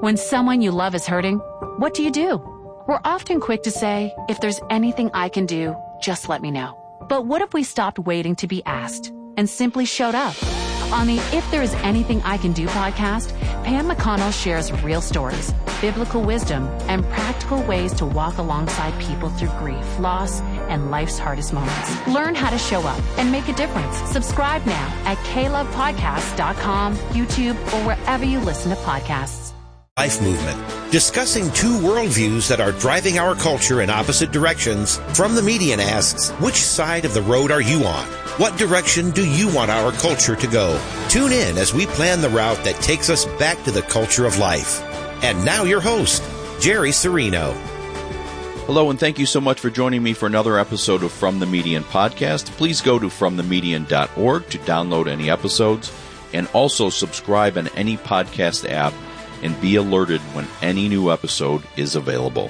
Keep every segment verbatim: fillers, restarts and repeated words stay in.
When someone you love is hurting, what do you do? We're often quick to say, if there's anything I can do, just let me know. But what if we stopped waiting to be asked and simply showed up? On the If There Is Anything I Can Do podcast, Pam McConnell shares real stories, biblical wisdom, and practical ways to walk alongside people through grief, loss, and life's hardest moments. Learn how to show up and make a difference. Subscribe now at k love podcast dot com, YouTube, or wherever you listen to podcasts. Life Movement, discussing two worldviews that are driving our culture in opposite directions. From the Median asks, which side of the road are you on? What direction do you want our culture to go? Tune in as we plan the route that takes us back to the culture of life. And now your host, Jerry Serino. Hello, and thank you so much for joining me for another episode of From the Median podcast. Please go to from the median dot org to download any episodes, and also subscribe on any podcast app and be alerted when any new episode is available.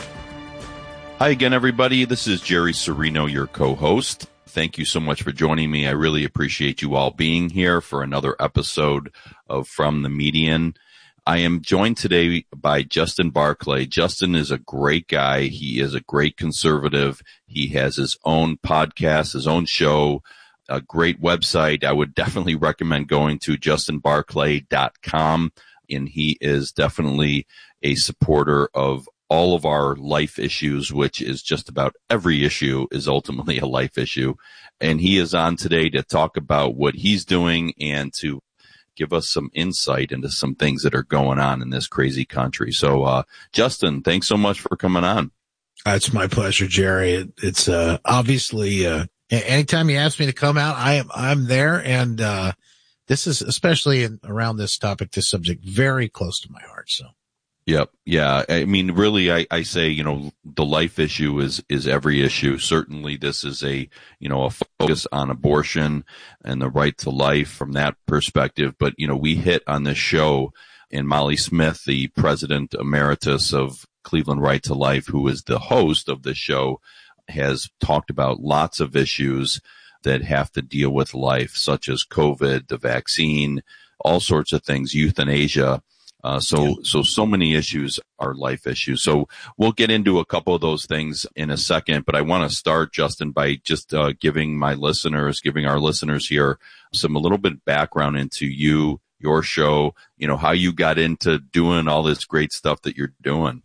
Hi again, everybody. This is Jerry Serino, your co-host. Thank you so much for joining me. I really appreciate you all being here for another episode of From the Median. I am joined today by Justin Barclay. Justin is a great guy. He is a great conservative. He has his own podcast, his own show, a great website. I would definitely recommend going to justin barclay dot com. And he is definitely a supporter of all of our life issues, which is just about every issue is ultimately a life issue. And he is on today to talk about what he's doing and to give us some insight into some things that are going on in this crazy country. So, uh, Justin, thanks so much for coming on. It's my pleasure, Jerry. It, it's, uh, obviously, uh, anytime you ask me to come out, I am, I'm there. And, uh, this is, especially in, around this topic, this subject, very close to my heart. So. Yep. Yeah. I mean, really, I, I say, you know, the life issue is, is every issue. Certainly this is a, you know, a focus on abortion and the right to life from that perspective. But, you know, we hit on this show, and Molly Smith, the president emeritus of Cleveland Right to Life, who is the host of the show, has talked about lots of issues that have to deal with life, such as COVID, the vaccine, all sorts of things, euthanasia. Uh, so, yeah. so, so many issues are life issues. So we'll get into a couple of those things in a second, but I want to start, Justin, by just, uh, giving my listeners, giving our listeners here some, a little bit of background into you, your show, you know, how you got into doing all this great stuff that you're doing.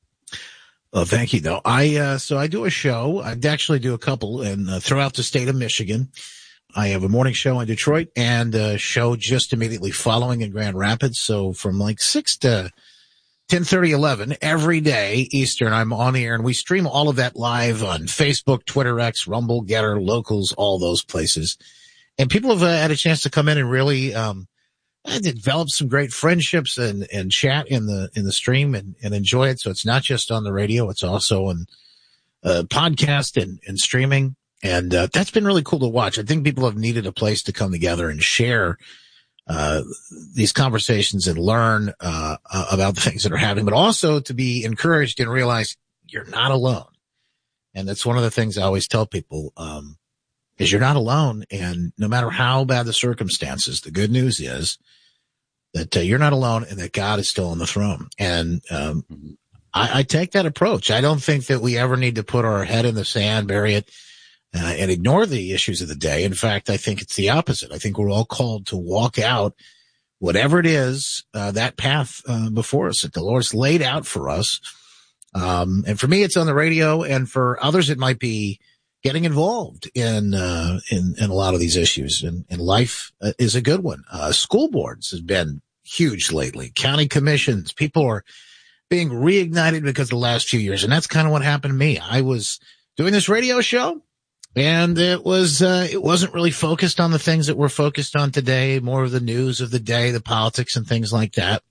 Well, thank you, though. I, uh, so I do a show. I actually do a couple and uh, throughout the state of Michigan. I have a morning show in Detroit and a show just immediately following in Grand Rapids. So from like six to ten thirty, eleven every day Eastern, I'm on the air, and we stream all of that live on Facebook, Twitter, X, Rumble, Getter, Locals, all those places. And people have uh, had a chance to come in and really, um, develop some great friendships and, and chat in the, in the stream and, and enjoy it. So it's not just on the radio. It's also on uh, podcast and, and streaming. And, uh, that's been really cool to watch. I think people have needed a place to come together and share, uh, these conversations and learn, uh, about the things that are happening, but also to be encouraged and realize you're not alone. And that's one of the things I always tell people, um, is you're not alone. And no matter how bad the circumstances, the good news is that uh, you're not alone and that God is still on the throne. And, um, I, I take that approach. I don't think that we ever need to put our head in the sand, bury it, uh, and ignore the issues of the day. In fact, I think it's the opposite. I think we're all called to walk out whatever it is, uh, that path, uh, before us that the Lord's laid out for us. Um, and for me, it's on the radio, and for others, it might be getting involved in, uh, in, in a lot of these issues. And, and life uh, is a good one. Uh, school boards has been huge lately. County commissions, people are being reignited because of the last few years. And that's kind of what happened to me. I was doing this radio show, and it was, uh, it wasn't really focused on the things that we're focused on today, more of the news of the day, the politics and things like that.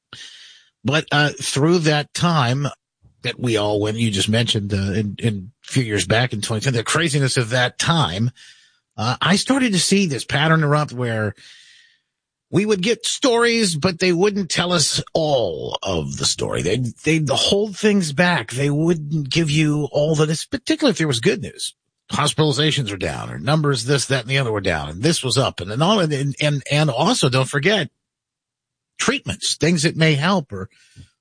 But, uh, through that time that we all went, you just mentioned, uh, in, in a few years back in twenty ten, the craziness of that time, uh, I started to see this pattern erupt where we would get stories, but they wouldn't tell us all of the story. They'd, they'd hold things back. They wouldn't give you all the, particularly if there was good news. Hospitalizations are down, or numbers, this, that, and the other were down, and this was up, and, and all, and, and, and also don't forget treatments, things that may help, or